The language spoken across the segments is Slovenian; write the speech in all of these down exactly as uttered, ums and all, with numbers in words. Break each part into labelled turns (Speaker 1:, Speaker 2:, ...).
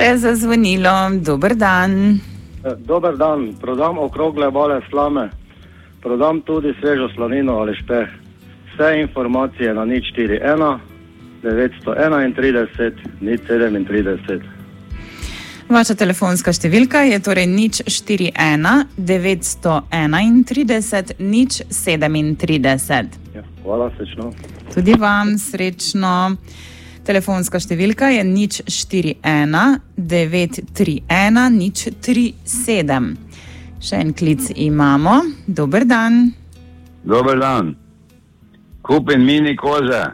Speaker 1: Še zazvonilo, dober dan.
Speaker 2: Dober dan, prodam okrogle bale slame, prodam tudi svežo slanino ali špeh. Vse informacije na nič štiri ena devetsto enaintrideset nič sedemintrideset.
Speaker 1: Vaša telefonska številka je torej nič štiri ena devetsto enaintrideset nič sedemintrideset.
Speaker 2: Ja, hvala, srečno.
Speaker 1: Tudi vam srečno. Telefonska številka je nič štiri ena devet tri ena nič tri sedem. Še en klic imamo. Dober dan.
Speaker 3: Dober dan. Kupim mini koze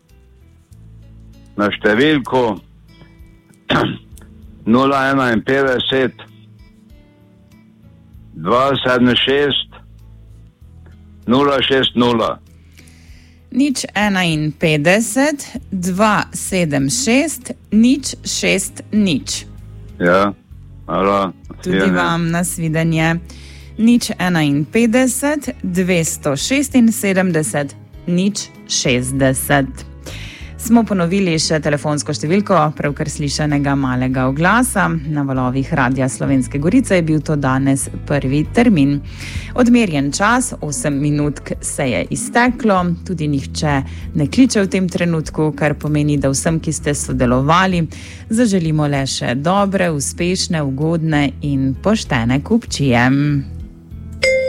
Speaker 3: na številko nula enainpetdeset dva sedem šest nula šest nula.
Speaker 1: Nič enainpetdeset dva sedem šest nič šest nič.
Speaker 3: Ja, hvala.
Speaker 1: Tudi vam nasvidenje. Nič enainpetdeset dvesto šestinsedemdeset nič šestdeset. Smo ponovili še telefonsko številko pravkar slišanega malega oglasa. Na valovih Radia Slovenske Gorice je bil to danes prvi termin. Odmerjen čas, osem minutk se je izteklo, tudi nihče ne kliče v tem trenutku, kar pomeni, da vsem, ki ste sodelovali, zaželimo le še dobre, uspešne, ugodne in poštene kupčije.